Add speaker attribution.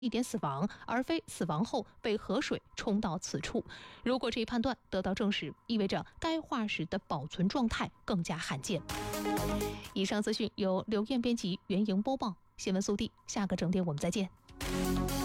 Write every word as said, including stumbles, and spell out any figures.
Speaker 1: 一点死亡，而非死亡后被河水冲到此处。如果这一判断得到证实，意味着该化石的保存状态更加罕见。以上资讯由刘艳编辑，袁莹播报。新闻速递，下个整点我们再见。